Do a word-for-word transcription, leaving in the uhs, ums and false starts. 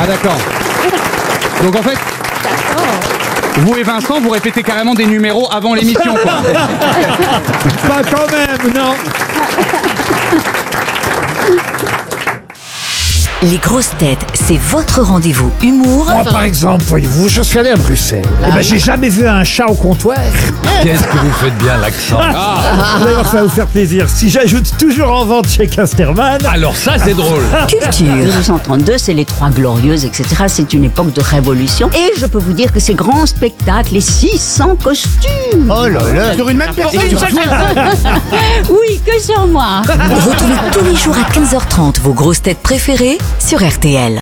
d'accord. Donc en fait, vous et Vincent, vous répétez carrément des numéros avant l'émission, quoi. Pas quand même, non. Les grosses têtes, c'est votre rendez-vous humour. Moi, par exemple, voyez-vous, je suis allé à Bruxelles. Eh ben, j'ai jamais vu un chat au comptoir. Qu'est-ce que vous faites bien l'accent. D'ailleurs, ça va vous faire plaisir. Si j'ajoute toujours en vente chez Casterman. Alors ça, c'est drôle. Culture. mille huit cent trente-deux, c'est les Trois Glorieuses, et cetera. C'est une époque de révolution. Et je peux vous dire que ces grands spectacles, les six cents costumes. Oh là là. Sur une même personne. Oui, que sur moi. Retrouvez tous les jours à quinze heures trente vos grosses têtes préférées sur R T L.